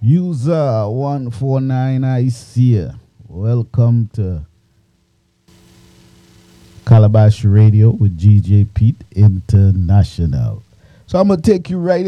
User 149, I see you. Welcome to Calabash Radio with GJ Pete International. So I'm going to take you right